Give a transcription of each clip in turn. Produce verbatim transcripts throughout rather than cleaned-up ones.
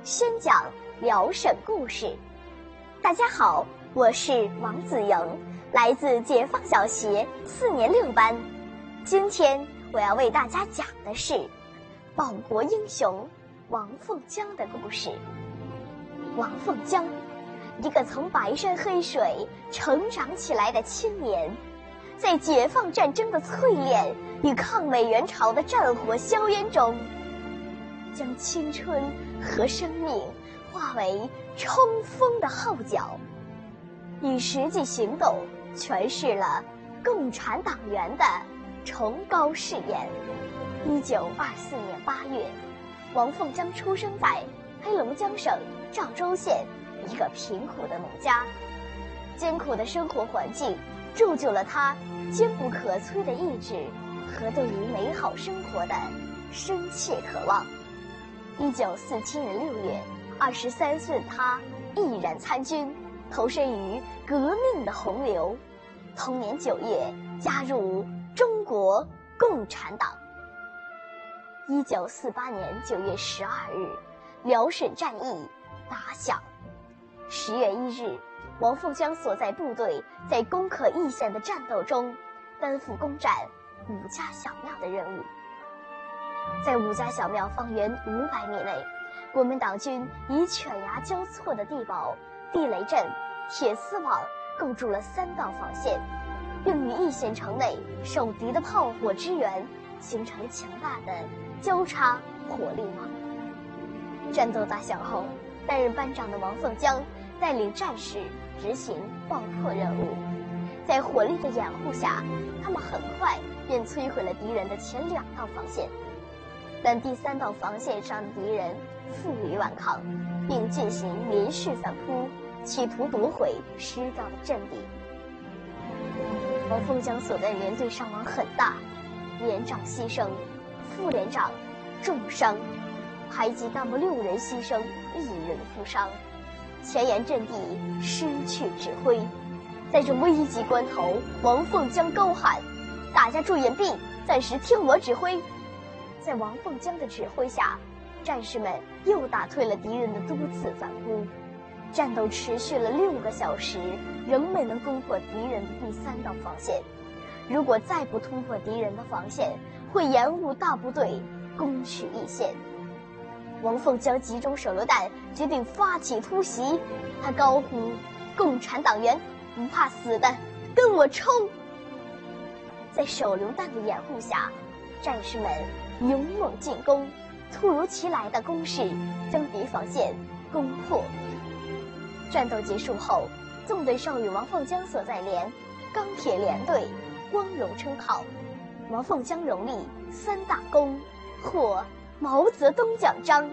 宣讲辽沈故事。大家好，我是王子莹，来自解放小学四年六班。今天我要为大家讲的是报国英雄王凤江的故事。王凤江，一个从白山黑水成长起来的青年，在解放战争的淬炼与抗美援朝的战火硝烟中，将青春和生命化为冲锋的号角，以实际行动诠释了共产党员的崇高誓言。一九二四年八月，王凤江出生在黑龙江省赵州县一个贫苦的农家，艰苦的生活环境铸就了他坚不可摧的意志和对于美好生活的深切渴望。一九四七年六月，二十三岁的他毅然参军，投身于革命的洪流。同年九月，加入中国共产党。一九四八年九月十二日，辽沈战役打响。十月一日，王凤江所在部队在攻克易县的战斗中，担负攻占五家小庙的任务。在五家小庙方圆五百米内，国民党军以犬牙交错的地堡、地雷阵、铁丝网构筑了三道防线，并于易县城内受敌的炮火支援，形成强大的交叉火力网。战斗打响后，担任班长的王凤江带领战士执行爆破任务。在火力的掩护下，他们很快便摧毁了敌人的前两道防线。但第三道防线上的敌人负隅顽抗，并进行连续反扑，企图夺回失掉的阵地。王凤江所在连队伤亡很大，连长牺牲，副连长重伤，排级干部六人牺牲，一人负伤，前沿阵地失去指挥。在这危急关头，王凤江高喊：“大家注掩蔽，暂时听我指挥。”在王凤江的指挥下，战士们又打退了敌人的多次反扑。战斗持续了六个小时，仍没能攻破敌人的第三道防线。如果再不突破敌人的防线，会延误大部队攻取易县。王凤江集中手榴弹，决定发起突袭。他高呼：“共产党员不怕死的，跟我冲！”在手榴弹的掩护下，战士们勇猛进攻，突如其来的攻势将敌防线攻破。战斗结束后，纵队授予王凤江所在连钢铁连队光荣称号。王凤江荣立三大功，获毛泽东奖章。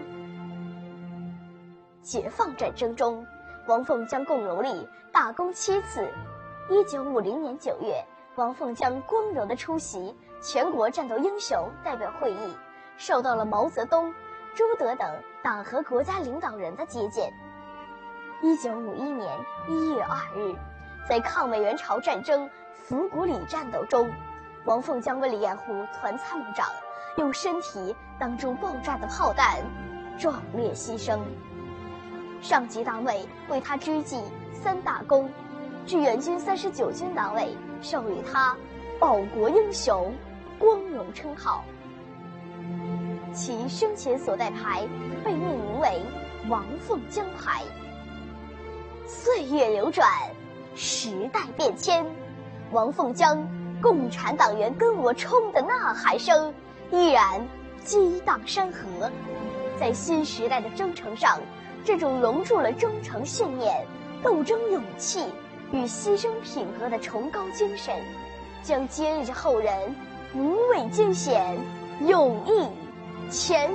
解放战争中，王凤江共荣立大功七次。一九五零年九月，王凤江光荣地出席全国战斗英雄代表会议，受到了毛泽东、朱德等党和国家领导人的接见。一九五一年一月二日，在抗美援朝战争伏古里战斗中，王凤江为了掩护团参谋长，用身体挡住爆炸的炮弹，壮烈牺牲。上级单位为他追记三大功，志愿军三十九军单位授予他报国英雄光荣称号。其生前所带牌被命名为王凤江牌。岁月流转，时代变迁，王凤江共产党员跟我冲的呐喊声依然激荡山河。在新时代的征程上，这种融入了忠诚信念、斗争勇气与牺牲品格的崇高精神，将接日后人无畏艰险，勇毅前